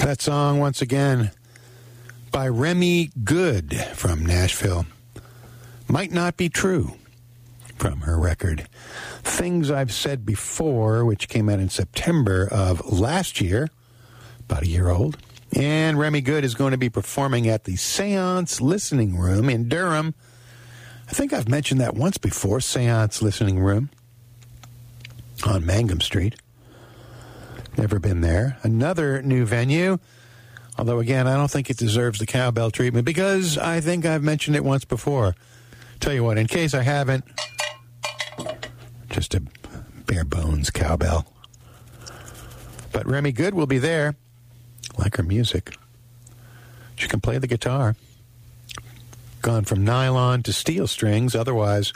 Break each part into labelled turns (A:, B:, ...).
A: That song, once again, by Remy Good from Nashville. Might Not Be True from her record Things I've Said Before, which came out in September of last year, about a year old. And Remy Good is going to be performing at the Seance Listening Room in Durham. I think I've mentioned that once before, Seance Listening Room on Mangum Street. Never been there. Another new venue, although, again, I don't think it deserves the cowbell treatment because I think I've mentioned it once before. Tell you what, in case I haven't, just a bare bones cowbell. But Remy Good will be there. Like her music. She can play the guitar. Gone from nylon to steel strings, otherwise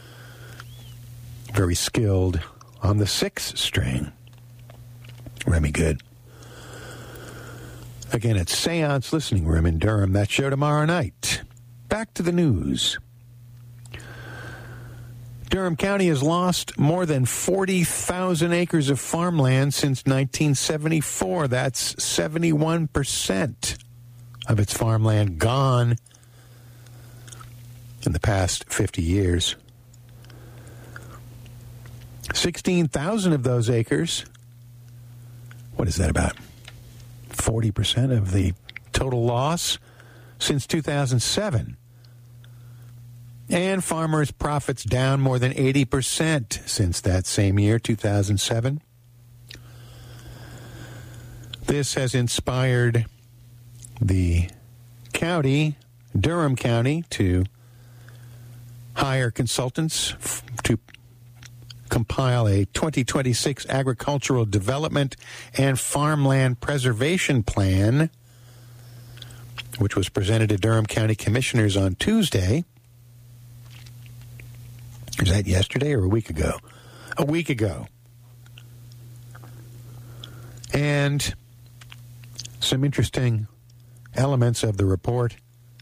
A: very skilled on the 6 string. Remy Good. Again, it's Seance Listening Room in Durham. That show tomorrow night. Back to the news. Durham County has lost more than 40,000 acres of farmland since 1974. That's 71% of its farmland gone in the past 50 years. 16,000 of those acres, what is that, about 40% of the total loss since 2007. And farmers' profits down more than 80% since that same year, 2007. This has inspired the county, Durham County, to hire consultants to compile a 2026 agricultural development and farmland preservation plan, which was presented to Durham County commissioners on Tuesday. Was that yesterday or a week ago? A week ago. And some interesting elements of the report.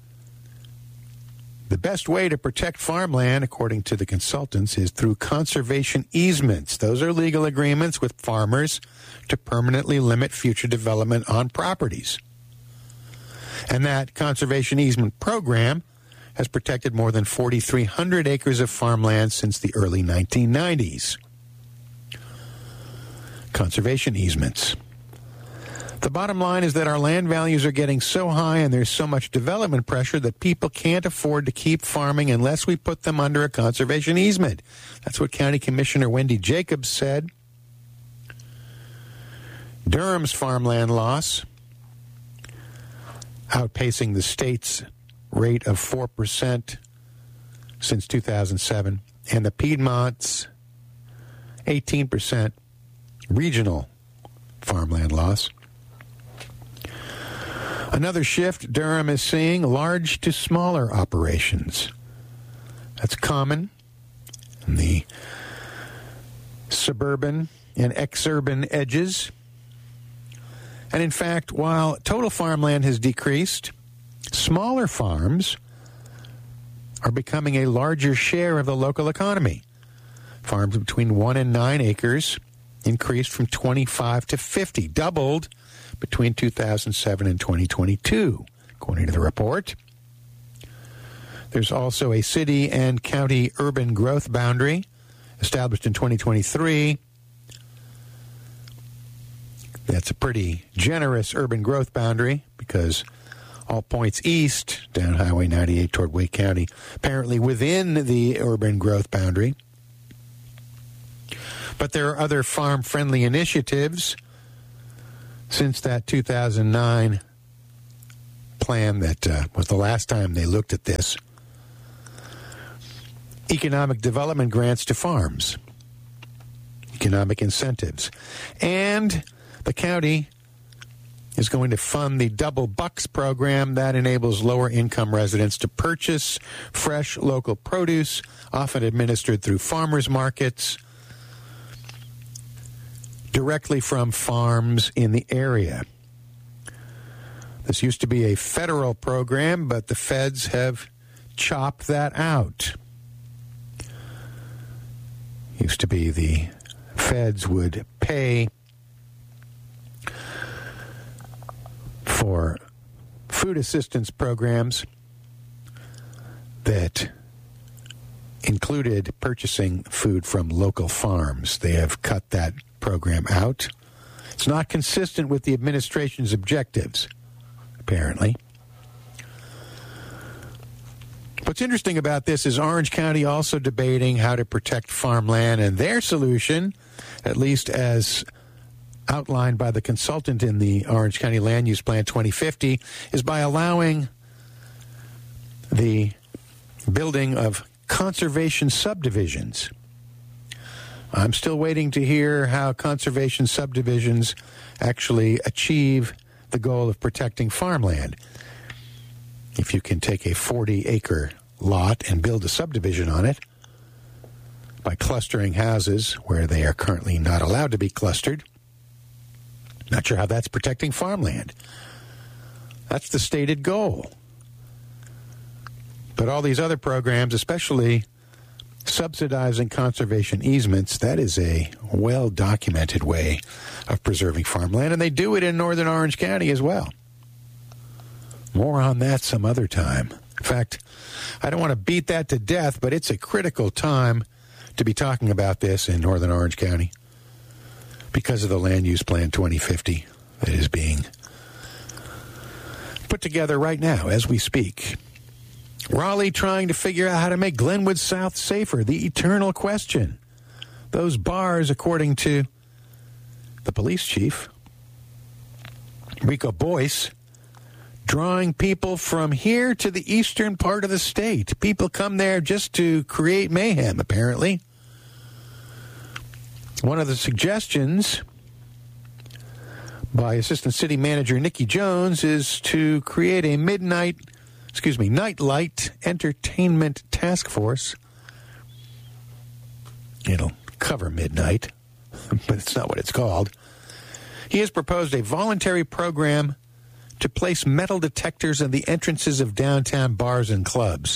A: The best way to protect farmland, according to the consultants, is through conservation easements. Those are legal agreements with farmers to permanently limit future development on properties. And that conservation easement program has protected more than 4,300 acres of farmland since the early 1990s. Conservation easements. The bottom line is that our land values are getting so high and there's so much development pressure that people can't afford to keep farming unless we put them under a conservation easement. That's what County Commissioner Wendy Jacobs said. Durham's farmland loss, outpacing the state's rate of 4% since 2007, and the Piedmont's 18% regional farmland loss. Another shift Durham is seeing, large to smaller operations. That's common in the suburban and exurban edges. And in fact, while total farmland has decreased, smaller farms are becoming a larger share of the local economy. Farms between 1 and 9 acres increased from 25 to 50, doubled between 2007 and 2022, according to the report. There's also a city and county urban growth boundary established in 2023. That's a pretty generous urban growth boundary because all points east down Highway 98 toward Wake County, apparently within the urban growth boundary. But there are other farm-friendly initiatives since that 2009 plan that was the last time they looked at this. Economic development grants to farms, economic incentives. And the county is going to fund the Double Bucks program that enables lower-income residents to purchase fresh local produce, often administered through farmers markets, directly from farms in the area. This used to be a federal program, but the feds have chopped that out. Used to be the feds would pay for food assistance programs that included purchasing food from local farms. They have cut that program out. It's not consistent with the administration's objectives, apparently. What's interesting about this is Orange County also debating how to protect farmland, and their solution, at least as outlined by the consultant in the Orange County Land Use Plan 2050, is by allowing the building of conservation subdivisions. I'm still waiting to hear how conservation subdivisions actually achieve the goal of protecting farmland. If you can take a 40-acre lot and build a subdivision on it by clustering houses where they are currently not allowed to be clustered, not sure how that's protecting farmland. That's the stated goal. But all these other programs, especially subsidizing conservation easements, that is a well-documented way of preserving farmland, and they do it in northern Orange County as well. More on that some other time. In fact, I don't want to beat that to death, but it's a critical time to be talking about this in northern Orange County because of the Land Use Plan 2050 that is being put together right now as we speak. Raleigh trying to figure out how to make Glenwood South safer, the eternal question. Those bars, according to the police chief, Rico Boyce, drawing people from here to the eastern part of the state. People come there just to create mayhem, apparently. One of the suggestions by Assistant City Manager Nikki Jones is to create a nightlight entertainment task force. It'll cover midnight, but it's not what it's called. He has proposed a voluntary program to place metal detectors in the entrances of downtown bars and clubs.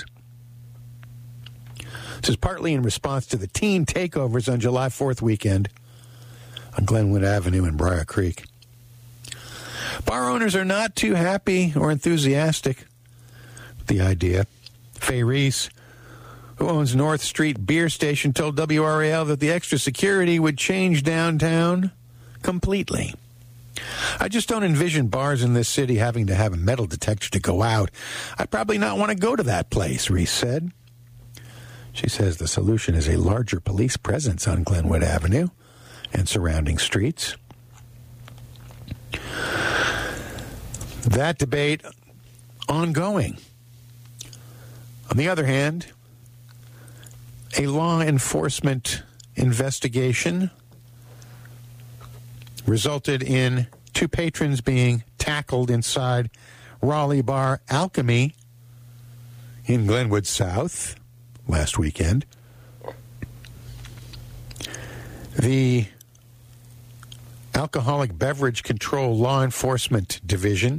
A: This is partly in response to the teen takeovers on July 4th weekend on Glenwood Avenue and Briar Creek. Bar owners are not too happy or enthusiastic with the idea. Faye Reese, who owns North Street Beer Station, told WRAL that the extra security would change downtown completely. I just don't envision bars in this city having to have a metal detector to go out. I'd probably not want to go to that place, Reese said. She says the solution is a larger police presence on Glenwood Avenue and surrounding streets. That debate ongoing. On the other hand, a law enforcement investigation resulted in 2 patrons being tackled inside Raleigh bar Alchemy in Glenwood South last weekend. The Alcoholic Beverage Control Law Enforcement Division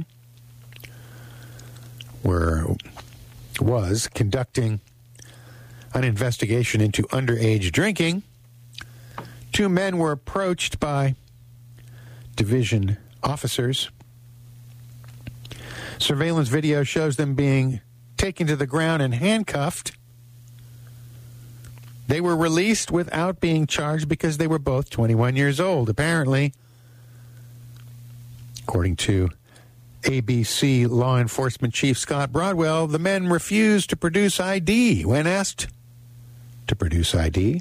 A: was conducting an investigation into underage drinking. 2 men were approached by division officers. Surveillance video shows them being taken to the ground and handcuffed. They were released without being charged because they were both 21 years old, apparently. According to ABC Law Enforcement Chief Scott Broadwell, the men refused to produce ID when asked to produce ID.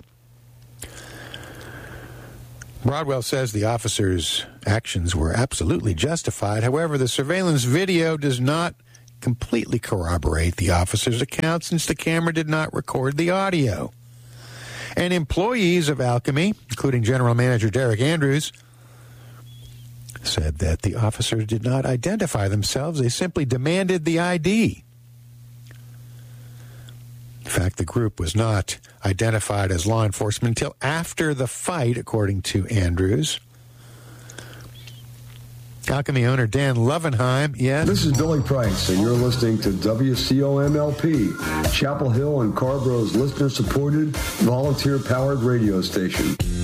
A: Broadwell says the officers' actions were absolutely justified. However, the surveillance video does not completely corroborate the officers' account since the camera did not record the audio. And employees of Alchemy, including General Manager Derek Andrews, said that the officers did not identify themselves. They simply demanded the ID. In fact, the group was not identified as law enforcement until after the fight, according to Andrews. Alchemy owner Dan Lovenheim, yes?
B: This is Billy Price, and you're listening to WCOMLP, Chapel Hill and Carborough's listener-supported, volunteer-powered radio station.